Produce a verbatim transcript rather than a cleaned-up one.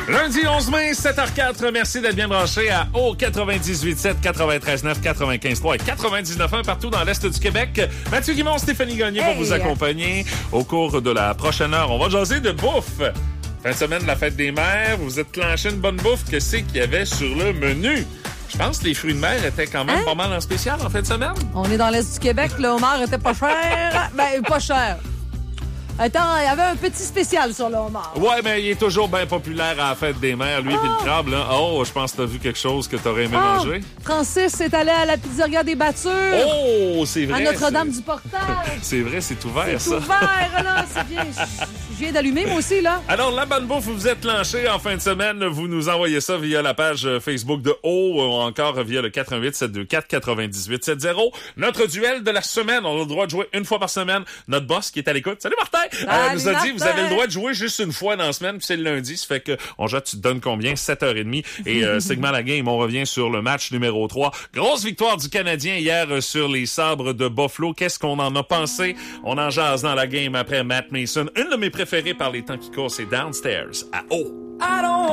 Lundi onze mai, sept heures quatre. Merci d'être bien branché à O quatre-vingt-dix-huit sept, quatre-vingt-treize neuf, quatre-vingt-quinze trois et quatre-vingt-dix-neuf un partout dans l'Est du Québec. Mathieu Guimond, Stéphanie Gagné Hey. pour vous accompagner. Au cours de la prochaine heure, on va jaser de bouffe. Fin de semaine de la fête des mères, vous êtes clenché une bonne bouffe. Que c'est qu'il y avait sur le menu? Je pense que les fruits de mer étaient quand même Hein? pas mal en spécial en fin de semaine. On est dans l'Est du Québec, le homard était pas cher. Ben, pas cher. Attends, il y avait un petit spécial sur le homard. Ouais, mais il est toujours bien populaire à la fête des mères, lui, puis le crabe, là. Oh, je pense que t'as vu quelque chose que t'aurais aimé Oh, manger. Francis est allé à la pizzeria des Battures. Oh, c'est vrai. À Notre-Dame c'est- du Portage. C'est vrai, c'est ouvert, C'est ça. ouvert, là, c'est bien. Je je viens d'allumer, moi aussi, là. Alors, la bonne bouffe, vous êtes clenché en fin de semaine. Vous nous envoyez ça via la page Facebook de O ou encore via le quatre un huit, sept deux quatre, quatre-vingt-dix-huit soixante. Notre duel de la semaine, on a le droit de jouer une fois par semaine. Notre boss qui est à l'écoute, salut Martin, euh, nous a dit, vous avez le droit de jouer juste une fois dans la semaine, puis c'est le lundi. Ça fait que on joue, tu te donnes combien? sept heures trente. Et euh, segment la game, on revient sur le match numéro trois. Grosse victoire du Canadien hier euh, sur les Sabres de Buffalo. Qu'est-ce qu'on en a pensé? On en jase dans la game après Matt Mason. Une de mes préférées par les temps qui courent, c'est Downstairs à O.